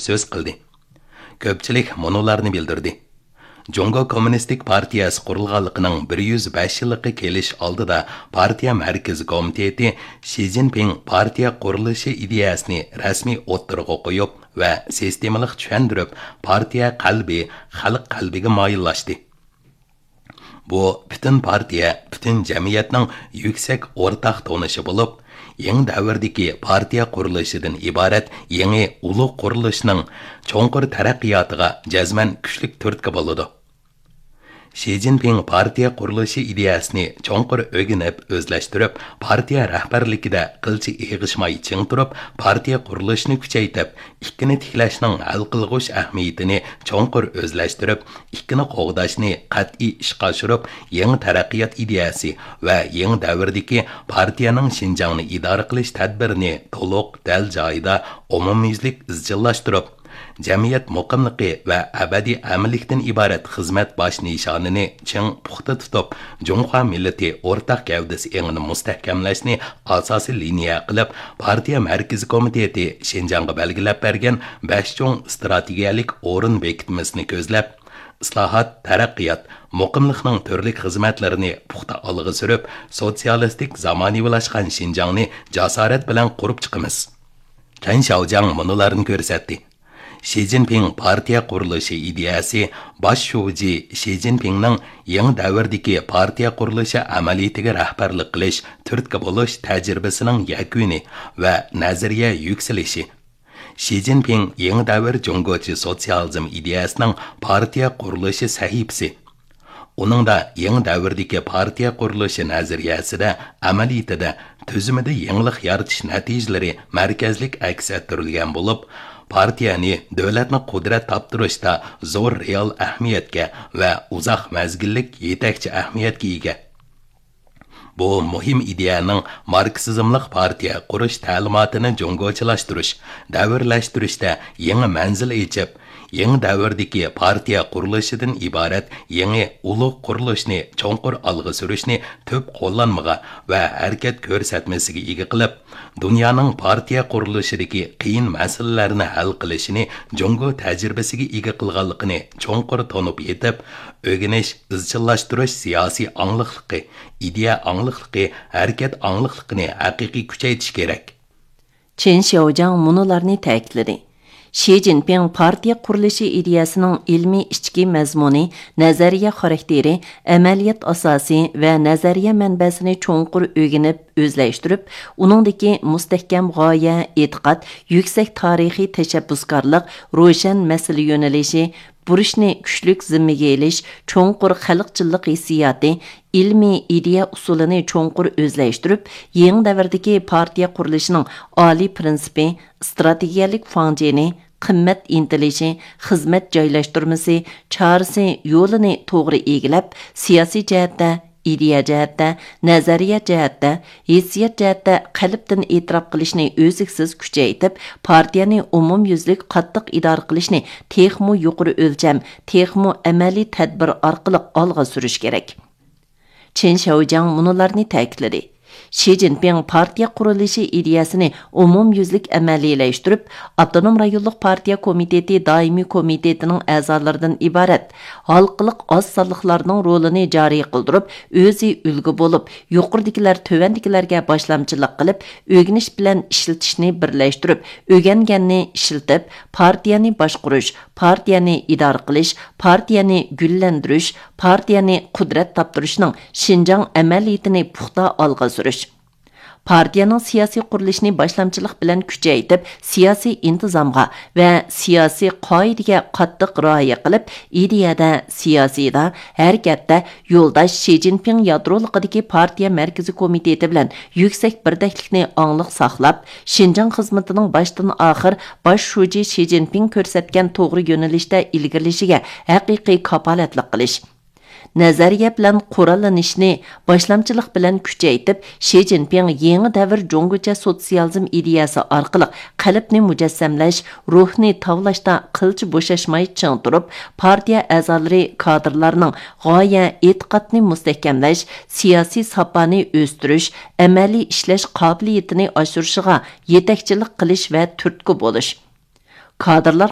so'z qildi. Ko'pchilik monolarni bildirdi. Jungo Kommunistik partiyasi qurilganligining 105 yillik kelish oldida partiya markaziy komiteti Xi Jinping partiya qurilishi ideyasini rasmiy o'ttirg'a qo'yib va sistemalik tushuntirib, partiya qalbi xalq qalbiga moyillashdi. Bu bütün partiya, bütün jamiyatning yuksak o'rtaq tonishi bo'lib, yangi davrdagi partiya qurilishidan iborat yangi ulug' qurilishning cho'nqur taraqqiyotiga jazman kuchlik turtki bo'ladi. Xi Jinping partiya qurilishi ideyasini cho'nqur o'rganib, o'zlashtirib, partiya rahbarligida qilchi eg'ishmay ching turib, partiya qurilishini kuchaytirib, ikkini tiklashning hal qilg'ush ahamiyatini cho'nqur o'zlashtirib, ikkini qo'g'dashni qat'iy ishga oshirib, yangi taraqqiyot ideyasi va yangi davrdagi partiyaning Xinjiangni idora qilish tadbirini to'liq dal joyida umumyuzlik izchillashtirib, jamiyat muqimligi va abadiy amillikdan iborat xizmat bosh nishonini ching puxta tutib, Junxo millati o'rtaq gavdasi engini mustahkamlashni asosiy liniya qilib, partiya markaziy komiteti Xinjiangga belgilab bergan 5 cho'ng strategiyalik o'rin bekitmasini ko'zlab, islohot, taraqqiyot, muqimlikning turli xizmatlarini puxta olg'a surib, sotsialistik zamonaviylashgan Xinjiangni jasorat bilan qurib chiqamiz. Chen Xiaojiang munolarni ko'rsatdi. Xi Jinping partiya qurilishi ideyasi bosh shuji Xi Jinpingning yangi davrdagi partiya qurilishi amaliyatiga rahbarlik qilish, turtki bo'lish tajribasining yakuni va nazariya yuksalishi. Xi Jinping yangi davr Jungochi sotsializm ideyasining partiya qurilishi sahifasi. Uningda yangi davrdagi partiya qurilishi nazariyasida, amaliyatida, tuzumida yangilik yaratish natijalari markazlik aks ettirilgan bo'lib, partiyani davlatni qudrat toptirishda zo'r real ahamiyatga va uzoq mazgillik yetakchi ahamiyatga ega. Bu muhim ideyaning marksizmlik partiya qurish ta'limotini jungochilashtirish, davrlashtirishda yangi manzil echib, yangi davrdagi partiya qurilishidan iborat yangi ulug' qurilishni cho'nqur olg'a surishni to'p qo'llanmaga va harakat ko'rsatmasiga ega qilib, dunyoning partiya qurilishidagi qiyin masalalarni hal qilishini Jungo tajribasiga ega qilganligini cho'nqur tonib yetib, o'rganish, izchillashtirish siyosiy angliqligi, ideya angliqligi, harakat angliqligini haqiqiy kuchaytirish kerak. Chen Xiaojiang munolarni ta'kidladi. Xi Jinping partiya qurilishi ideyasining ilmiy ichki mazmuni, nazariya xarakteri, amaliyat asosi va nazariya manbasini cho'nqur o'rganib, o'zlashtirib, uningdagi mustahkam g'oya, e'tiqod, yuksak tarixiy tashabbuskorlik, ro'shan masala yo'nalishi, burishni kuchlik zimmiga elish, cho'nqur xalqchillik hissiyoti, ilmiy ideya usulini cho'nqur o'zlashtirib, yangi davrdagi partiya qurilishining oliy prinsipi, strategiyalik fanjini, qimmat intilishi, xizmat joylashtirmasi, chorasi, yo'lini to'g'ri egilab, siyosiy jihatda, ideya jihatda, nazariya jihatda, hissiyat jihatda qalbdan e'tirof qilishni o'ziksiz kuchaytirib, partiyani umumyuzlik qattiq idora qilishni texmo yuqori o'lcham, texmo amaliy tadbir orqali olg'a surish kerak. Chen Xiaojiang munolarni ta'kidladi. Xi Jinping partiya qurilishi ideyasini umumyuzlik amaliylashtirib, Avtonom rayonlik partiya komiteti doimiy komitetining a'zolaridan iborat xalqliq oz sonliqlarning rolini joriy qildirib, o'zi ulgu bo'lib, yuqoridagilar tovandagilarga boshlamchilik qilib, o'rganish bilan ishlatishni birlashtirib, o'rganganni ishlatib, partiyani boshqarish, partiyani idora qilish, partiyani gullantirish, partiyani qudrat toptirishning Xinjiang amaliyatini puxta olg'a surish. Partiyaning siyosiy qurilishini boshlamchilik bilan kuchaytirib, siyosiy intizomga va siyosiy qoidaga qattiq rioya qilib, ideyada, siyosiyda, harakatda yo'ldosh Xi Jinping yadroligidagi partiya markaziy komiteti bilan yuksak birdaklikni angliq saqlab, Xinjiang xizmatining boshdan oxir bosh shuji Xi Jinping ko'rsatgan to'g'ri yo'nalishda ilgarilishiga haqiqiy kapolatlik qilish. Nazariya bilan qurollanishni boshlamchilik bilan kuchaytirib, Xi Jinping yangi davr Jungocha sotsializm ideyasi orqali qalbni mujassamlash, ruhni tavlashda qilchi bo'shashmay ching turib, partiya a'zolari kadrlarning g'oya, e'tiqodni mustahkamlash, siyosiy safoni o'stirish, amaliy ishlash qobiliyatini oshirishiga yetakchilik qilish va turtki bo'lish. Kadrlar